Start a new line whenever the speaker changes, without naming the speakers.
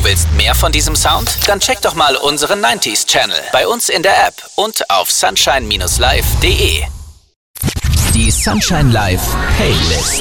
willst mehr von diesem Sound? Dann check doch mal unseren 90s Channel bei uns in der App und auf sunshine-live.de. Die Sunshine Live Playlist.